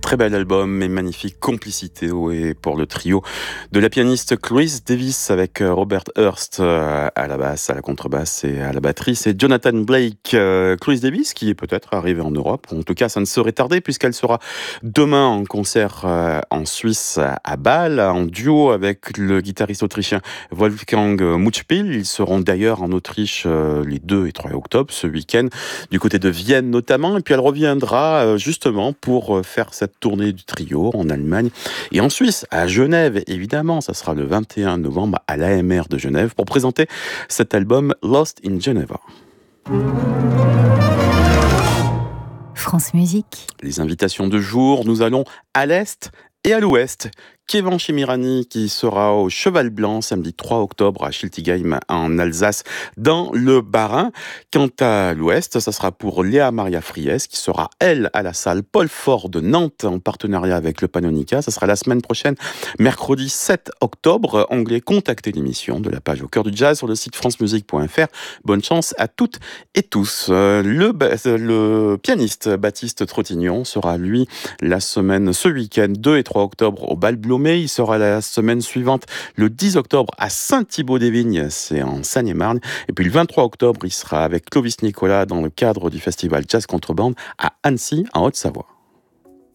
Très bel album et magnifique complicité pour le trio de la pianiste Chloris Davis avec Robert Hurst à la basse, à la contrebasse et à la batterie. C'est Jonathan Blake. Chloris Davis qui est peut-être arrivée en Europe. En tout cas, ça ne serait tardé puisqu'elle sera demain en concert en Suisse à Bâle en duo avec le guitariste autrichien Wolfgang Muchpil. Ils seront d'ailleurs en Autriche les 2 et 3 octobre ce week-end du côté de Vienne notamment. Et puis elle reviendra justement pour faire cette tournée du trio en Allemagne et en Suisse, à Genève, évidemment. Ça sera le 21 novembre à l'AMR de Genève pour présenter cet album Lost in Geneva. France Musique. Les invitations de jour, nous allons à l'Est et à l'Ouest. Kevin Chimirani qui sera au Cheval Blanc samedi 3 octobre à Schiltigheim en Alsace dans le Bas-Rhin. Quant à l'Ouest, ça sera pour Léa Maria Fries qui sera elle à la salle Paul Fort de Nantes en partenariat avec le Pannonica. Ça sera la semaine prochaine, mercredi 7 octobre. Anglais, contactez l'émission de la page Au cœur du jazz sur le site francemusique.fr. Bonne chance à toutes et tous. Le pianiste Baptiste Trottignon sera lui ce week-end 2 et 3 octobre au Bal Blomé. Il sera la semaine suivante, le 10 octobre, à Saint-Thibault-des-Vignes, c'est en Seine-et-Marne. Et puis le 23 octobre, il sera avec Clovis Nicolas dans le cadre du festival Jazz Contrebande à Annecy, en Haute-Savoie.